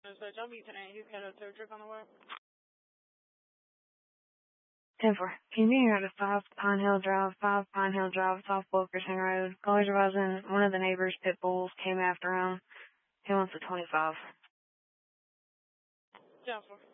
So I'll be tonight. He's got a tow truck on the way. 10-4. Can you be here at 5 Pine Hill Drive, it's off Wilkerson Road. Caller's advising one of the neighbors' pit bulls came after him. He wants a 25. 10-4.